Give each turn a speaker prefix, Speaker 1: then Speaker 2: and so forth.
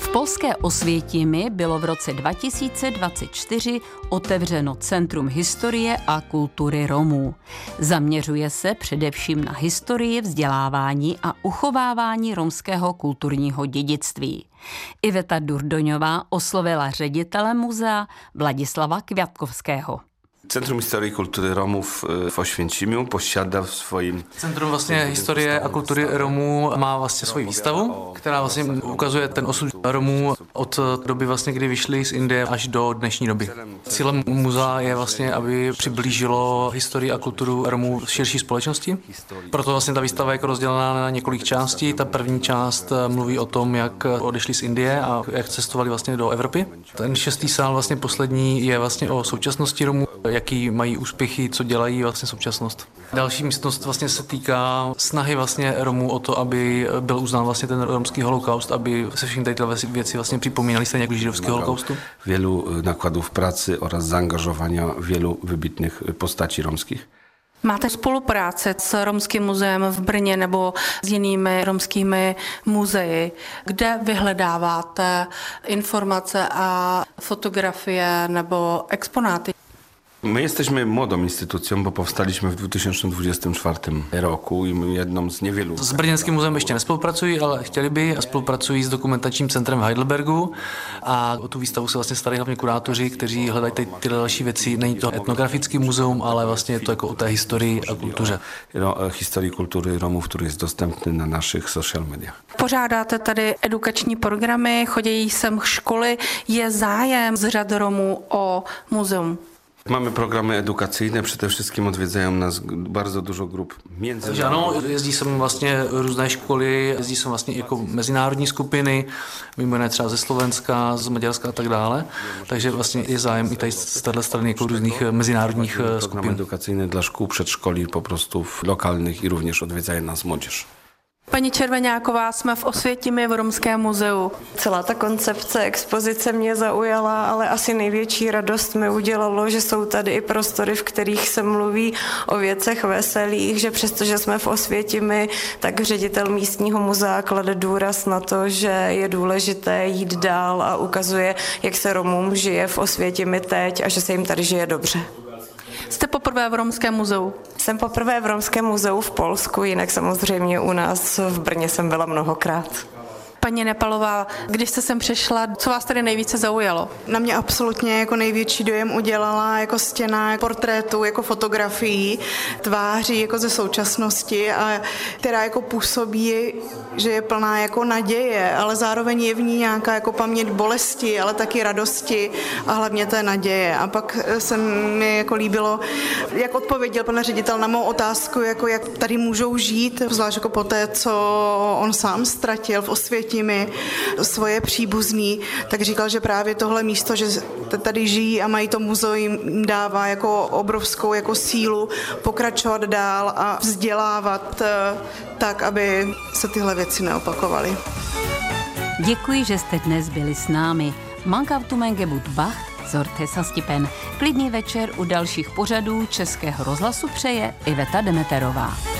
Speaker 1: polské Osvětimi bylo v roce 2024 otevřeno Centrum historie a kultury Romů. Zaměřuje se především na historii, vzdělávání a uchovávání romského kulturního dědictví. Iveta Durdoňová oslovila ředitele muzea Władysława Kwiatkowskiego.
Speaker 2: Centrum Historii Kultury Romów w Oświęcimiu posiada w swoim...
Speaker 3: Centrum vlastně historie a kultury Romů má vlastně svoji výstavu, která vlastně ukazuje ten osud Romů od doby vlastně, kdy vyšli z Indie až do dnešní doby. Cílem muzea je vlastně, aby přiblížilo historii a kulturu Romů širší společnosti. Proto vlastně ta výstava je jako rozdělená na několik částí. Ta první část mluví o tom, jak odešli z Indie a jak cestovali vlastně do Evropy. Ten 6. sál vlastně poslední je vlastně o současnosti Romů, jaký mají úspěchy, co dělají vlastně současnost. Další místnost vlastně se týká snahy vlastně Romů o to, aby byl uznán vlastně ten romský holokaust, aby se všechny tyhle věci vlastně připomínaly stejně jako židovského holokaustu.
Speaker 2: Wielu nakładów pracy oraz zaangażowania wielu wybitnych postaci romskich.
Speaker 4: Máte spolupráce s Romským muzeem v Brně nebo s jinými romskými muzeji, kde vyhledáváte informace a fotografie nebo exponáty?
Speaker 2: My jesteśmy młodą instytucją, bo powstaliśmy w 2024 roku i jedną z niewielu...
Speaker 3: S Brněnským muzeem ještě nespolupracují, ale chtěli by a spolupracují s dokumentačním centrem v Heidelbergu a o tu výstavu se vlastně starají hlavně kurátoři, kteří hledají ty další věci. Není to etnografický muzeum, ale vlastně je to jako o té historii a kultuře.
Speaker 2: Historii kultury Romów, który jest dostępny na naszych social mediach.
Speaker 4: Pořádáte tady edukační programy, chodí sem školy, je zájem z řad Romů o muzeum?
Speaker 2: Mamy programy edukacyjne, przede wszystkim odwiedzają nas bardzo dużo grup
Speaker 3: Takže ano, jezdí sem vlastně různé školy, jezdí sem vlastně jako mezinárodní skupiny, mimo jiné třeba ze Slovenska, z Maďarska a tak dále. Takže vlastně je zájem i tady z téhle strany jako různých mezinárodních skupin.
Speaker 2: Programy edukacyjne dla szkół, przedszkoli po prostu lokalnych i również odwiedzają nas młodzież.
Speaker 4: Paní Červeňáková, jsme v Osvětimi v Romském muzeu.
Speaker 5: Celá ta koncepce expozice mě zaujala, ale asi největší radost mi udělalo, že jsou tady i prostory, v kterých se mluví o věcech veselých, že přestože jsme v Osvětimi, tak ředitel místního muzea klade důraz na to, že je důležité jít dál a ukazuje, jak se Romům žije v Osvětimi teď a že se jim tady žije dobře.
Speaker 4: Jste poprvé v Romském muzeu?
Speaker 5: Jsem poprvé v Romském muzeu v Polsku, jinak samozřejmě u nás v Brně jsem byla mnohokrát.
Speaker 4: Paní Nepalová, když jste sem přišla, co vás tady nejvíce zaujalo?
Speaker 6: Na mě absolutně jako největší dojem udělala jako stěna portrétů, jako fotografií, tváří jako ze současnosti, a která jako působí, že je plná jako naděje, ale zároveň je v ní nějaká jako paměť bolesti, ale taky radosti a hlavně té naděje. A pak se mi jako líbilo, jak odpověděl pan ředitel na mou otázku, jako jak tady můžou žít, zvlášť jako po té, co on sám ztratil v Osvětimi svoje příbuzný, tak říkal, že právě tohle místo, že tady žijí a mají to muzeum, jim dává jako obrovskou jako sílu pokračovat dál a vzdělávat tak, aby se tyhle věci neopakovaly.
Speaker 1: Děkuji, že jste dnes byli s námi. Mankautumen gebut Bacht, Zorte Sastipen. Klidný večer u dalších pořadů Českého rozhlasu přeje Iveta Demeterová.